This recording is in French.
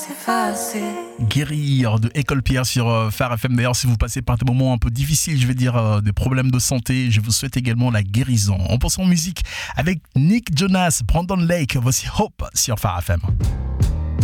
Guérir de École Pierre sur Phare FM. D'ailleurs, si vous passez par des moments un peu difficiles, je vais dire des problèmes de santé, je vous souhaite également la guérison. On pense en musique avec Nick Jonas, Brandon Lake. Voici Hope sur Phare FM.